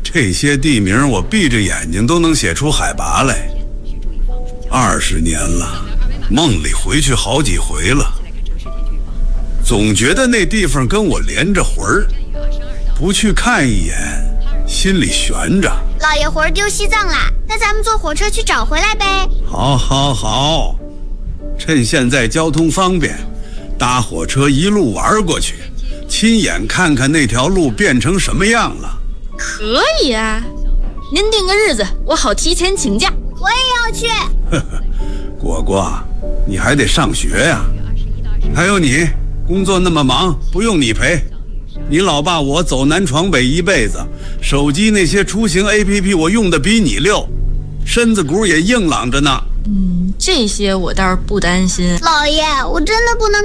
这些地名我闭着眼睛都能写出海拔来。20年了，梦里回去好几回了，总觉得那地方跟我连着魂儿，不去看一眼，心里悬着。 老爷魂儿丢西藏啦，那咱们坐火车去找回来呗。 好，趁现在交通方便，搭火车一路玩过去，亲眼看看那条路变成什么样了。 可以啊，您定个日子，我好提前请假。 我也要去。 果果，你还得上学呀。还有你，工作那么忙，不用你陪。你老爸我走南闯北一辈子，手机那些出行 APP 我用的比你溜，身子骨也硬朗着呢。 这些我倒是不担心。 老爷，我真的不能